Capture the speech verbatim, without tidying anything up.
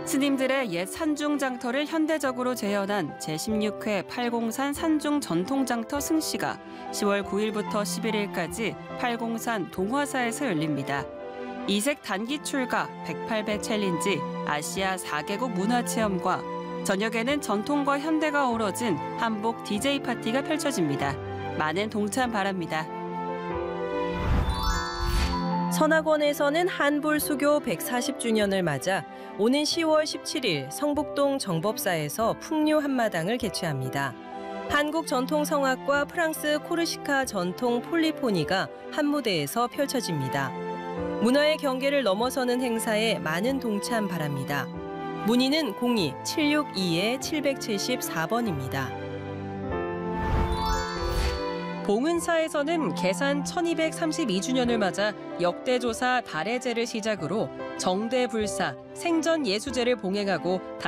스님들의 옛 산중장터를 현대적으로 재현한 제십육 회 팔공산 산중 전통장터 승시가 시월 구일부터 십일일까지 팔공산 동화사에서 열립니다. 이색 단기 출가, 백팔 배 챌린지, 아시아 사 개국 문화체험과 저녁에는 전통과 현대가 어우러진 한복 디제이 파티가 펼쳐집니다. 많은 동참 바랍니다. 선악원에서는 한불수교 백사십 주년을 맞아 오는 시월 십칠일 성북동 정법사에서 풍류 한마당을 개최합니다. 한국 전통 성악과 프랑스 코르시카 전통 폴리포니가 한 무대에서 펼쳐집니다. 문화의 경계를 넘어서는 행사에 많은 동참 바랍니다. 문의는 공이 칠육이 칠칠사 번입니다. 봉은사에서는 개산 천이백삼십이 주년을 맞아 역대조사 달해제를 시작으로 정대불사, 생전예수제를 봉행하고